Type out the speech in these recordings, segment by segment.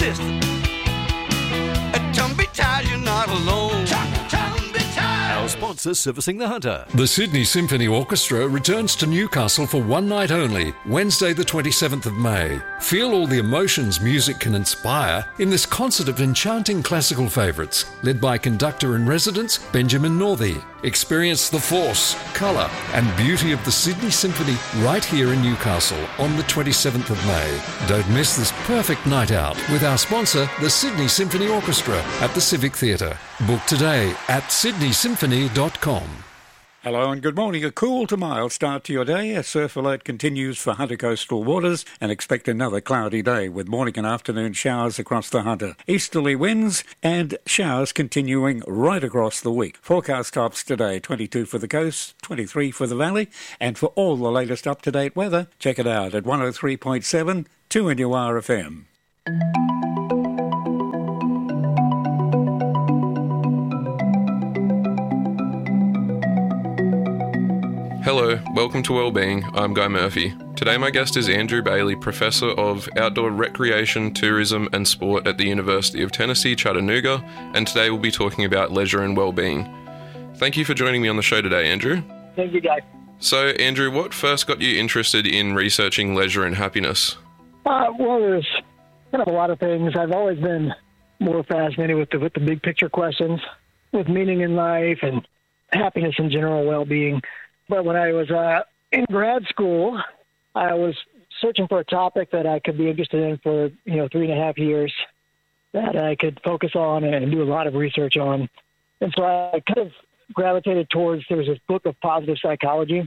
assist. Tumby Tide, you're not alone. Our sponsor, Servicing the Hunter. The Sydney Symphony Orchestra returns to Newcastle for one night only, Wednesday the 27th of May. Feel all the emotions music can inspire in this concert of enchanting classical favourites, led by conductor-in-residence Benjamin Northey. Experience the force, colour and beauty of the Sydney Symphony right here in Newcastle on the 27th of May. Don't miss this perfect night out with our sponsor, the Sydney Symphony Orchestra at the Civic Theatre. Book today at sydneysymphony.com. Hello and good morning. A cool to mild start to your day. A surf alert continues for Hunter coastal waters and expect another cloudy day with morning and afternoon showers across the Hunter. Easterly winds and showers continuing right across the week. Forecast tops today, 22 for the coast, 23 for the valley. And for all the latest up-to-date weather, check it out at 103.7 2NUR FM. Hello, welcome to Wellbeing. I'm Guy Murphy. Today my guest is Andrew Bailey, Professor of Outdoor Recreation, Tourism and Sport at the University of Tennessee, Chattanooga, and today we'll be talking about leisure and wellbeing. Thank you for joining me on the show today, Andrew. Thank you, Guy. So, Andrew, what first got you interested in researching leisure and happiness? Well, there's kind of a lot of things. I've always been more fascinated with the big picture questions, with meaning in life and happiness in general, well-being. But when I was in grad school, I was searching for a topic that I could be interested in for, 3.5 years, that I could focus on and do a lot of research on. And so I kind of gravitated towards, there was this book of positive psychology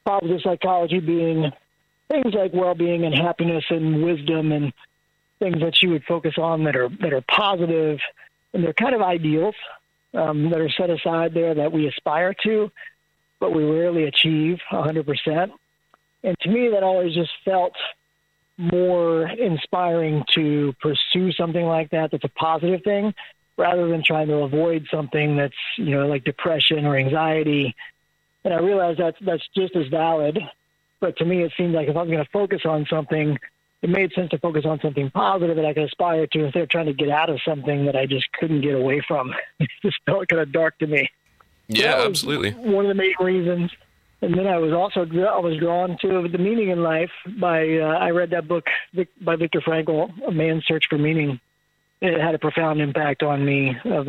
being things like well-being and happiness and wisdom and things that you would focus on that are positive, and they're kind of ideals that are set aside there that we aspire to, but we rarely achieve 100%. And to me, that always just felt more inspiring to pursue something like that that's a positive thing, rather than trying to avoid something that's, like depression or anxiety. And I realized that's just as valid. But to me, it seemed like if I was going to focus on something, it made sense to focus on something positive that I could aspire to instead of trying to get out of something that I just couldn't get away from. It just felt kind of dark to me. Yeah, absolutely. One of the main reasons. And then I was drawn to The Meaning in Life I read that book by Viktor Frankl, A Man's Search for Meaning. It had a profound impact on me of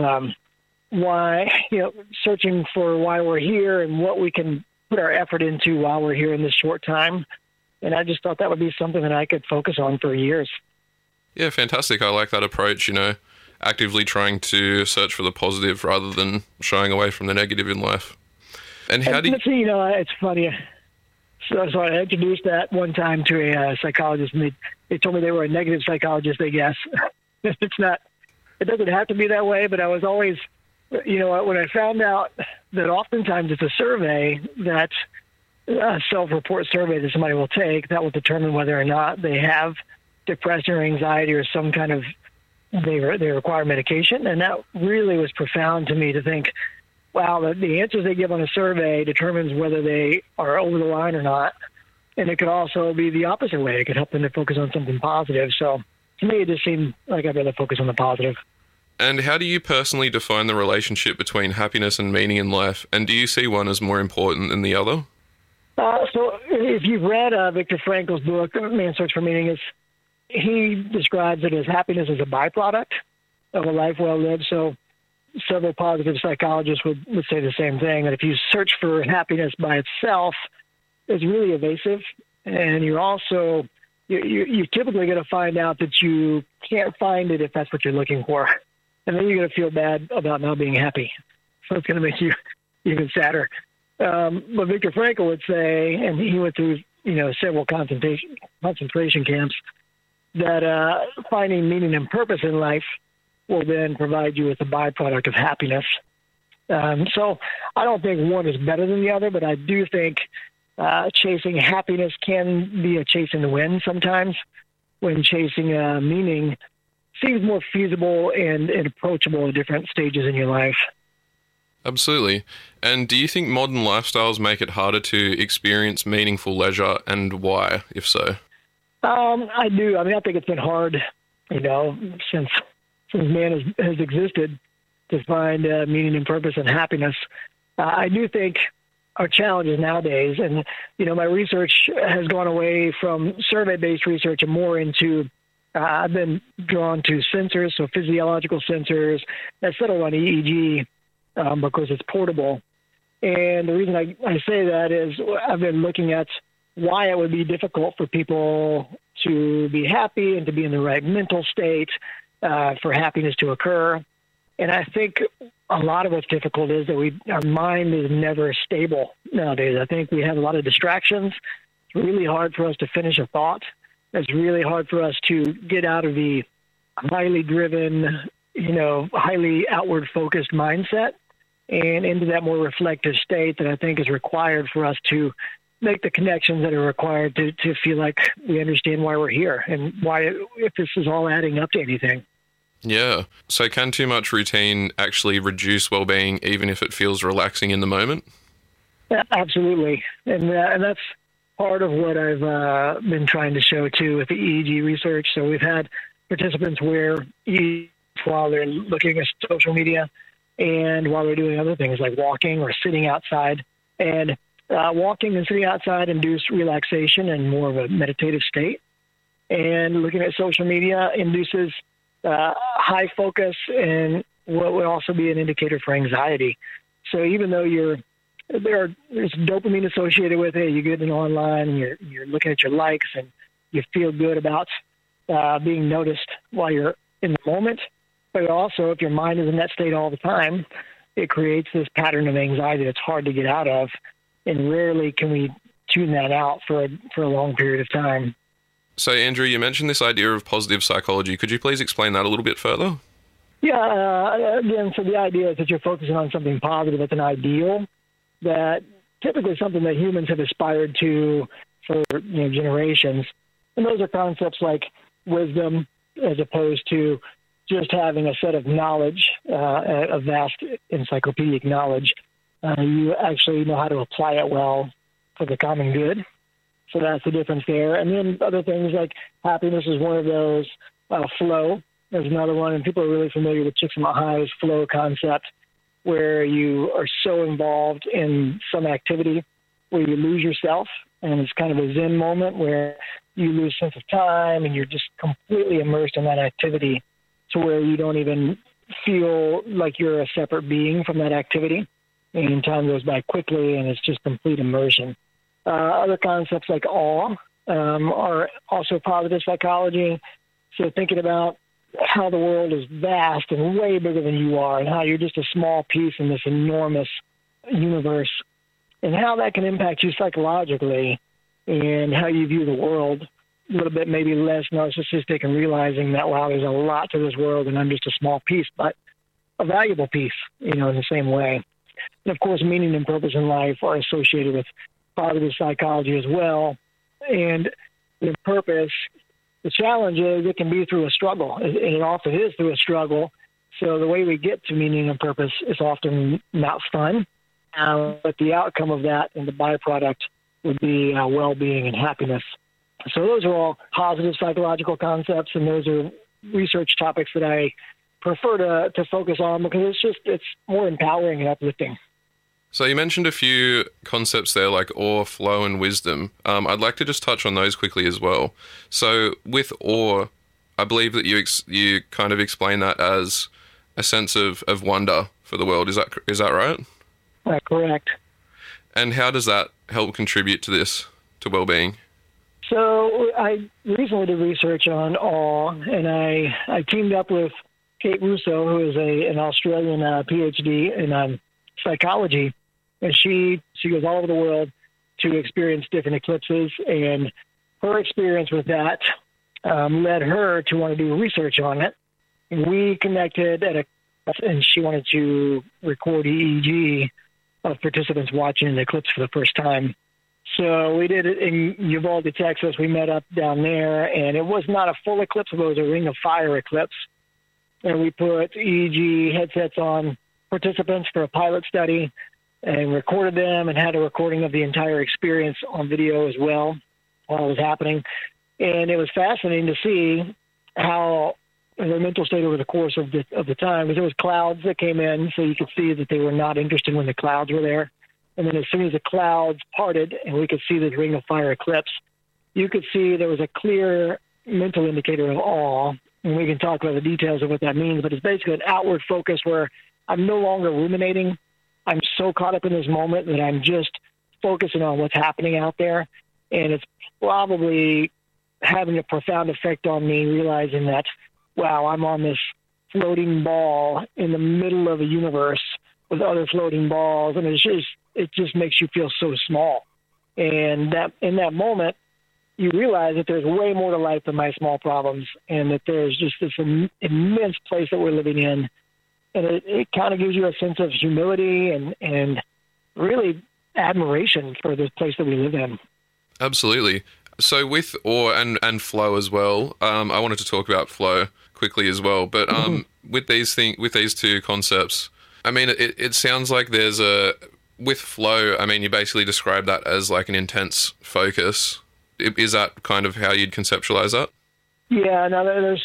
why, searching for why we're here and what we can put our effort into while we're here in this short time. And I just thought that would be something that I could focus on for years. Yeah, fantastic. I like that approach, actively trying to search for the positive rather than shying away from the negative in life. And how do you... It's funny. So I introduced that one time to a psychologist, and they told me they were a negative psychologist, I guess. It doesn't have to be that way, but I was always, when I found out that oftentimes it's a survey, that a self-report survey that somebody will take, that will determine whether or not they have depression or anxiety or some kind of, they require medication. And that really was profound to me to think, wow, the answers they give on a survey determines whether they are over the line or not. And it could also be the opposite way. It could help them to focus on something positive. So to me, it just seemed like I'd rather focus on the positive. And how do you personally define the relationship between happiness and meaning in life? And do you see one as more important than the other? So if you've read Viktor Frankl's book, Man's Search for Meaning, he describes it as happiness as a byproduct of a life well lived. So several positive psychologists would say the same thing, that if you search for happiness by itself, it's really evasive. And you're also, you're typically going to find out that you can't find it if that's what you're looking for. And then you're going to feel bad about not being happy. So it's going to make you even sadder. But Viktor Frankl would say, and he went through, several concentration camps, that finding meaning and purpose in life will then provide you with a byproduct of happiness. So I don't think one is better than the other, but I do think chasing happiness can be a chase in the wind sometimes, when chasing meaning seems more feasible and approachable at different stages in your life. Absolutely. And do you think modern lifestyles make it harder to experience meaningful leisure, and why, if so? I do. I think it's been hard since man has existed, to find meaning and purpose and happiness. I do think our challenges nowadays, and, my research has gone away from survey-based research and more into, I've been drawn to sensors, so physiological sensors that settle on EEG because it's portable. And the reason I say that is I've been looking at why it would be difficult for people to be happy and to be in the right mental state for happiness to occur. And I think a lot of what's difficult is that our mind is never stable nowadays. I think we have a lot of distractions. It's really hard for us to finish a thought. It's really hard for us to get out of the highly driven, highly outward focused mindset and into that more reflective state that I think is required for us to make the connections that are required to feel like we understand why we're here and why, if this is all adding up to anything. Yeah. So can too much routine actually reduce well-being even if it feels relaxing in the moment? Yeah, absolutely. And that's part of what I've been trying to show too with the EEG research. So we've had participants wear EEG while they're looking at social media and while they're doing other things like walking or sitting outside. And walking and sitting outside induce relaxation and more of a meditative state. And looking at social media induces high focus and what would also be an indicator for anxiety. So even though there's dopamine associated with it, you get online and you're looking at your likes and you feel good about being noticed while you're in the moment. But also, if your mind is in that state all the time, it creates this pattern of anxiety that's hard to get out of. And rarely can we tune that out for a long period of time. So, Andrew, you mentioned this idea of positive psychology. Could you please explain that a little bit further? Yeah, again, so the idea is that you're focusing on something positive. It's an ideal that typically something that humans have aspired to for generations. And those are concepts like wisdom as opposed to just having a set of knowledge, a vast encyclopedic knowledge. You actually know how to apply it well for the common good. So that's the difference there. And then other things like happiness is one of those. Flow is another one. And people are really familiar with Csikszentmihalyi's flow concept, where you are so involved in some activity where you lose yourself. And it's kind of a Zen moment where you lose sense of time and you're just completely immersed in that activity to where you don't even feel like you're a separate being from that activity. And time goes by quickly and it's just complete immersion. Other concepts like awe are also positive psychology. So thinking about how the world is vast and way bigger than you are and how you're just a small piece in this enormous universe and how that can impact you psychologically and how you view the world, a little bit maybe less narcissistic and realizing that, wow, there's a lot to this world and I'm just a small piece, but a valuable piece, in the same way. And, of course, meaning and purpose in life are associated with positive psychology as well. And the purpose, the challenge is it can be through a struggle, and it often is through a struggle. So the way we get to meaning and purpose is often not fun, but the outcome of that and the byproduct would be well-being and happiness. So those are all positive psychological concepts, and those are research topics that I prefer to focus on because it's more empowering and uplifting. So you mentioned a few concepts there like awe, flow, and wisdom. I'd like to just touch on those quickly as well. So with awe, I believe that you kind of explain that as a sense of wonder for the world. Is that right? Correct. And how does that help contribute to well-being? So I recently did research on awe, and I teamed up with Kate Russo, who is an Australian PhD in psychology, and she goes all over the world to experience different eclipses, and her experience with that led her to want to do research on it. And we connected and she wanted to record EEG of participants watching an eclipse for the first time. So we did it in Uvalde, Texas. We met up down there, and it was not a full eclipse, but it was a ring of fire eclipse. And we put EEG headsets on participants for a pilot study and recorded them and had a recording of the entire experience on video as well while it was happening. And it was fascinating to see how their mental state over the course of the time, because there was clouds that came in, so you could see that they were not interested when the clouds were there. And then as soon as the clouds parted and we could see the ring of fire eclipse, you could see there was a clear mental indicator of awe. And we can talk about the details of what that means, but it's basically an outward focus where I'm no longer ruminating. I'm so caught up in this moment that I'm just focusing on what's happening out there. And it's probably having a profound effect on me, realizing that, wow, I'm on this floating ball in the middle of a universe with other floating balls. And it just makes you feel so small. And that in that moment, you realize that there's way more to life than my small problems, and that there's just this immense place that we're living in. And it kind of gives you a sense of humility and really admiration for this place that we live in. Absolutely. So with awe and flow as well, I wanted to talk about flow quickly as well. But with these two concepts, I mean, it sounds like there's with flow, I mean, you basically describe that as like an intense focus. Is that kind of how you'd conceptualize that? Yeah, now there's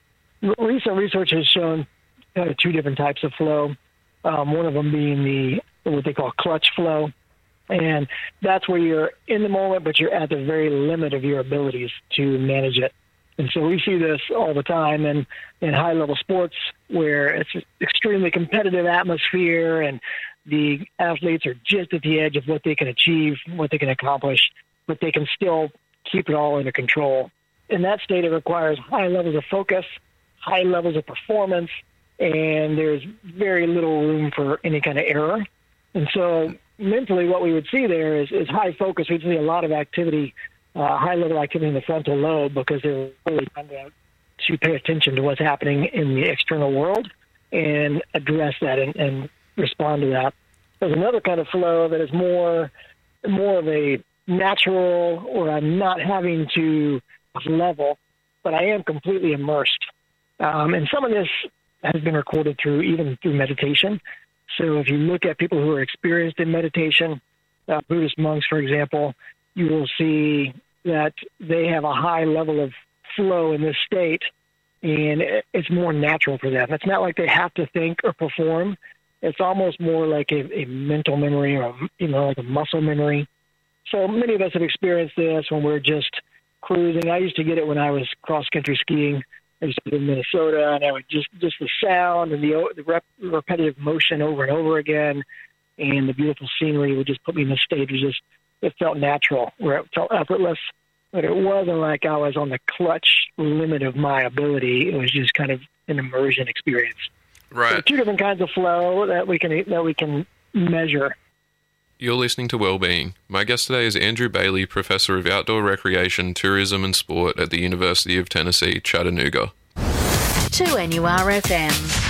recent research has shown two different types of flow. One of them being what they call clutch flow. And that's where you're in the moment, but you're at the very limit of your abilities to manage it. And so we see this all the time in high-level sports where it's an extremely competitive atmosphere and the athletes are just at the edge of what they can achieve, what they can accomplish, but they can still keep it all under control. In that state, it requires high levels of focus, high levels of performance, and there's very little room for any kind of error. And so mentally what we would see there is high focus. We'd see a lot of activity, high-level activity in the frontal lobe because they're really trying to pay attention to what's happening in the external world and address that and respond to that. There's another kind of flow that is more of a natural, or I'm not having to level, but I am completely immersed. And some of this has been recorded through meditation. So if you look at people who are experienced in meditation, Buddhist monks, for example, you will see that they have a high level of flow in this state, and it's more natural for them. It's not like they have to think or perform. It's almost more like a mental memory or, like a muscle memory. So many of us have experienced this when we're just cruising. I used to get it when I was cross-country skiing. I used to live in Minnesota, and I would just the sound and the repetitive motion over and over again, and the beautiful scenery would just put me in the state. It felt natural, where it felt effortless, but it wasn't like I was on the clutch limit of my ability. It was just kind of an immersion experience. Right. So two different kinds of flow that we can measure. You're listening to Wellbeing. My guest today is Andrew Bailey, Professor of Outdoor Recreation, Tourism and Sport at the University of Tennessee, Chattanooga. 2NURFM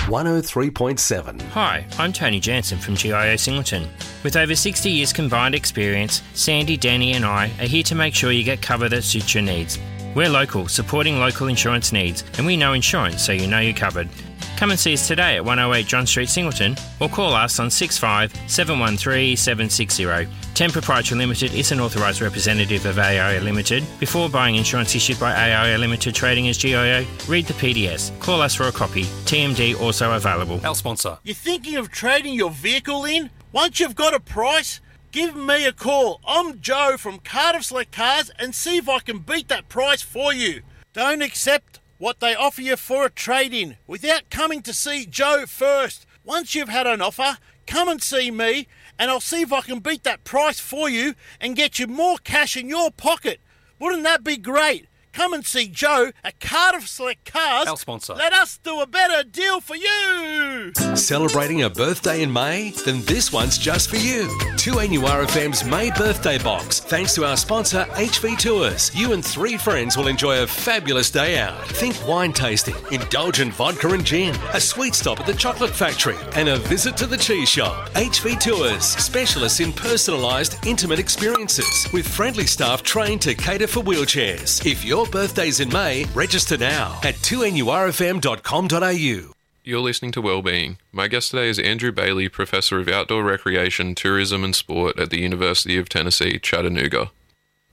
103.7. Hi, I'm Tony Jansen from GIO Singleton. With over 60 years combined experience, Sandy, Danny and I are here to make sure you get cover that suits your needs. We're local, supporting local insurance needs, and we know insurance so you know you're covered. Come and see us today at 108 John Street, Singleton, or call us on 65 713 760. Ten Proprietary Limited is an authorised representative of AIO Limited. Before buying insurance issued by AIO Limited trading as GIO, read the PDS. Call us for a copy. TMD also available. Our sponsor. You're thinking of trading your vehicle in? Once you've got a price, give me a call. I'm Joe from Cardiff Select Cars, and see if I can beat that price for you. Don't accept what they offer you for a trade-in without coming to see Joe first. Once you've had an offer, come and see me, and I'll see if I can beat that price for you and get you more cash in your pocket. Wouldn't that be great? Come and see Joe at Cardiff Select Cars. Our sponsor. Let us do a better deal for you. Celebrating a birthday in May? Then this one's just for you. 2NURFM's May birthday box. Thanks to our sponsor, HV Tours. You and 3 friends will enjoy a fabulous day out. Think wine tasting, indulgent vodka and gin, a sweet stop at the chocolate factory, and a visit to the cheese shop. HV Tours, specialists in personalised, intimate experiences, with friendly staff trained to cater for wheelchairs. If your birthday's in May, register now at 2NURFM.com.au. You're listening to Wellbeing. My guest today is Andrew Bailey, Professor of Outdoor Recreation, Tourism and Sport at the University of Tennessee, Chattanooga.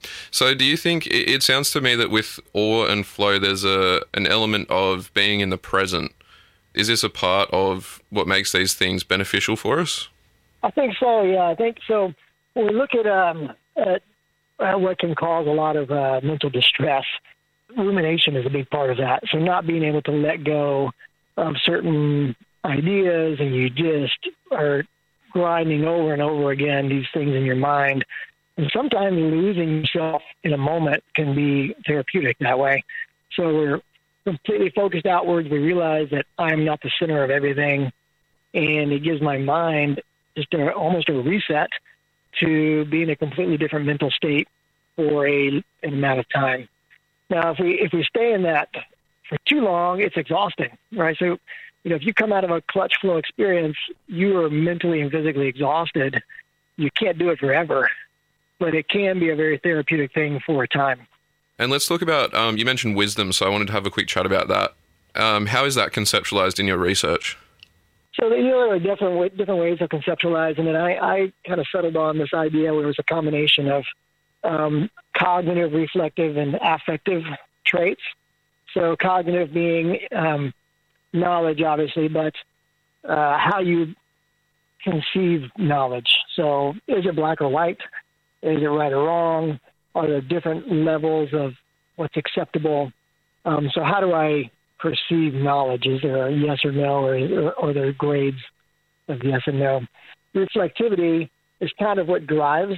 So do you think, it sounds to me that with awe and flow, there's an element of being in the present. Is this a part of what makes these things beneficial for us? I think so, yeah. I think so. When we look at what can cause a lot of mental distress, rumination is a big part of that. So not being able to let go of certain ideas, and you just are grinding over and over again these things in your mind. And sometimes losing yourself in a moment can be therapeutic that way. So we're completely focused outwards. We realize that I'm not the center of everything, and it gives my mind just almost a reset to be in a completely different mental state for an amount of time. Now, if we stay in that for too long, it's exhausting, right? So, if you come out of a clutch flow experience, you are mentally and physically exhausted. You can't do it forever, but it can be a very therapeutic thing for a time. And let's talk about, you mentioned wisdom, so I wanted to have a quick chat about that. How is that conceptualized in your research? So there are different ways of conceptualizing it. I kind of settled on this idea where it was a combination of cognitive, reflective, and affective traits. So cognitive being knowledge, obviously, but how you conceive knowledge. So is it black or white? Is it right or wrong? Are there different levels of what's acceptable? So how do I perceive knowledge? Is there a yes or no, or are there grades of yes and no? Reflectivity is kind of what drives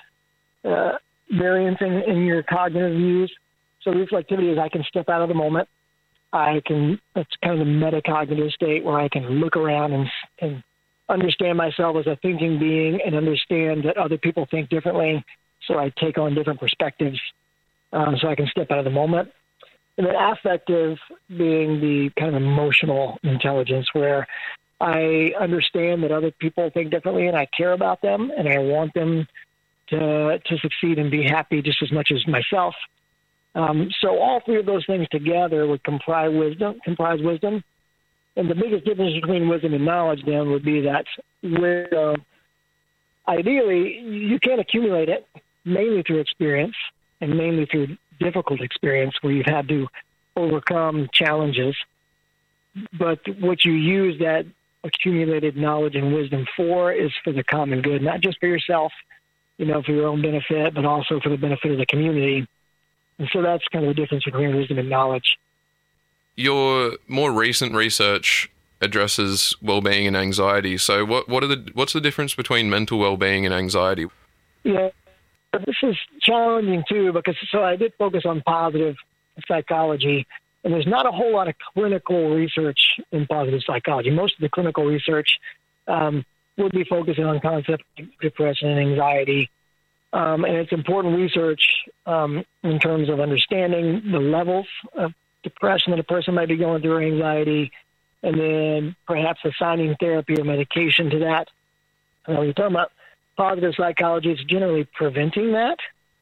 that variance in your cognitive views. So reflectivity is I can step out of the moment. It's kind of the metacognitive state where I can look around and understand myself as a thinking being and understand that other people think differently. So I take on different perspectives so I can step out of the moment. And then affective being the kind of emotional intelligence where I understand that other people think differently and I care about them and I want them to succeed and be happy just as much as myself. So all three of those things together would comprise wisdom. And the biggest difference between wisdom and knowledge then would be that wisdom, ideally, you can't accumulate it mainly through experience and mainly through difficult experience where you've had to overcome challenges. But what you use that accumulated knowledge and wisdom for is for the common good, not just for yourself, for your own benefit, but also for the benefit of the community. And so that's kind of the difference between wisdom and knowledge. Your more recent research addresses well-being and anxiety. So what's the difference between mental well-being and anxiety? Yeah, this is challenging too, because I did focus on positive psychology, and there's not a whole lot of clinical research in positive psychology. Most of the clinical research would be focusing on concepts like depression and anxiety. And it's important research in terms of understanding the levels of depression that a person might be going through, or anxiety, and then perhaps assigning therapy or medication to that. When you're talking about positive psychology, it's generally preventing that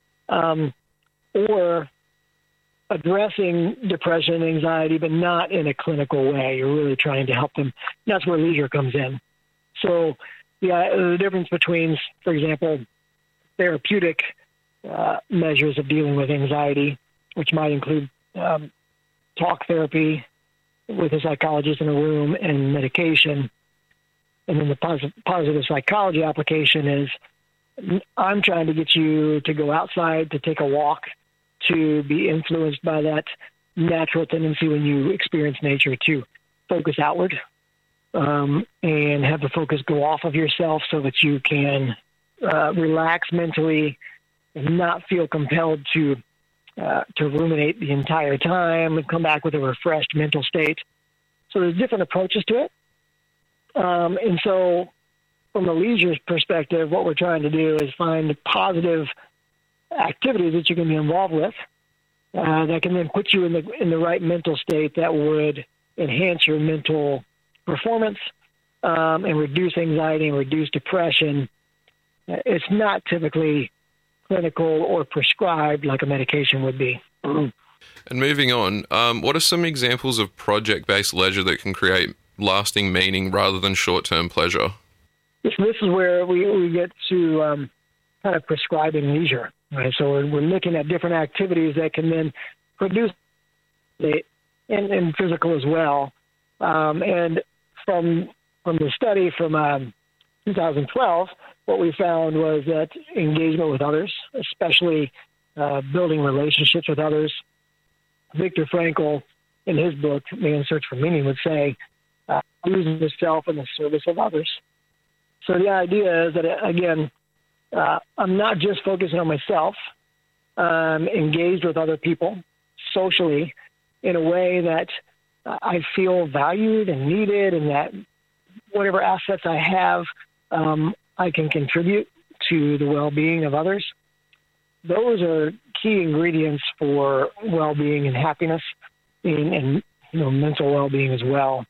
or addressing depression and anxiety, but not in a clinical way. You're really trying to help them. That's where leisure comes in. So the difference between, for example, therapeutic measures of dealing with anxiety, which might include talk therapy with a psychologist in a room and medication. And then the positive psychology application is I'm trying to get you to go outside, to take a walk, to be influenced by that natural tendency when you experience nature to focus outward and have the focus go off of yourself so that you can relax mentally and not feel compelled to ruminate the entire time and come back with a refreshed mental state. So there's different approaches to it. And so from a leisure perspective, what we're trying to do is find positive activities that you can be involved with that can then put you in the right mental state that would enhance your mental performance and reduce anxiety and reduce depression. It's not typically clinical or prescribed like a medication would be. And moving on, what are some examples of project-based leisure that can create lasting meaning rather than short-term pleasure? This is where we get to kind of prescribing leisure. Right? So we're looking at different activities that can then produce and physical as well. And from the study from 2012, what we found was that engagement with others, especially building relationships with others. Viktor Frankl, in his book, Man's Search for Meaning, would say, losing yourself in the service of others. So the idea is that, again, I'm not just focusing on myself. I'm engaged with other people socially in a way that I feel valued and needed, and that whatever assets I have, I can contribute to the well-being of others. Those are key ingredients for well-being and happiness, and mental well-being as well.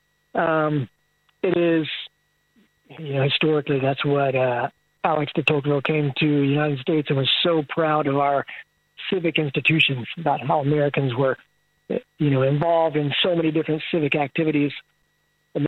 It is, historically, that's what Alex de Tocqueville came to the United States and was so proud of our civic institutions, about how Americans were, involved in so many different civic activities.